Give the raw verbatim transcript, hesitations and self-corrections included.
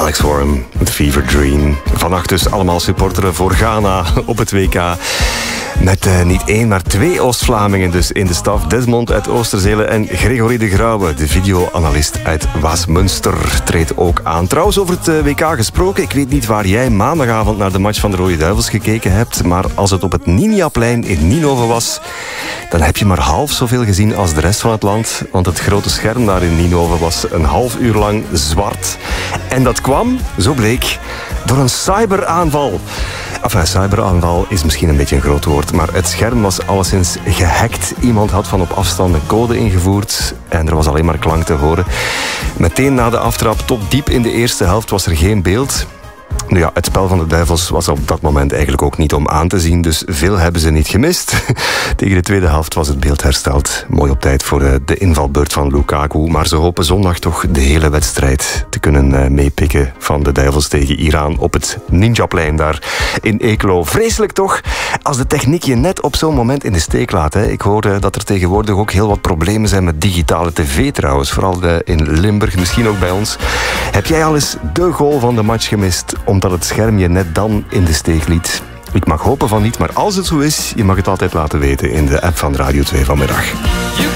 Alex Warren, The Fever Dream. Vannacht dus allemaal supporteren voor Ghana op het W K. Met uh, niet één, maar twee Oost-Vlamingen dus in de staf. Desmond uit Oosterzelen en Gregory de Grauwe, de videoanalist uit Waasmunster, treedt ook aan. Trouwens, over het uh, W K gesproken. Ik weet niet waar jij maandagavond naar de match van de Rode Duivels gekeken hebt, maar als het op het Ninjaplein in Ninove was, dan heb je maar half zoveel gezien als de rest van het land. Want het grote scherm daar in Ninove was een half uur lang zwart. En dat kwam, zo bleek, door een cyberaanval. Enfin, cyberaanval is misschien een beetje een groot woord, maar het scherm was alleszins gehackt. Iemand had van op afstand een code ingevoerd en er was alleen maar klank te horen. Meteen na de aftrap, tot diep in de eerste helft, was er geen beeld. Nu ja, het spel van de Duivels was op dat moment eigenlijk ook niet om aan te zien, dus veel hebben ze niet gemist. Tegen de tweede helft was het beeld hersteld. Mooi op tijd voor de invalbeurt van Lukaku, maar ze hopen zondag toch de hele wedstrijd te kunnen meepikken van de Duivels tegen Iran op het Ninjaplein daar in Eeklo. Vreselijk toch, als de techniek je net op zo'n moment in de steek laat. Hè. Ik hoorde dat er tegenwoordig ook heel wat problemen zijn met digitale tv trouwens, vooral in Limburg, misschien ook bij ons. Heb jij al eens de goal van de match gemist omdat het scherm je net dan in de steek liet? Ik mag hopen van niet, maar als het zo is, je mag het altijd laten weten in de app van Radio twee vanmiddag.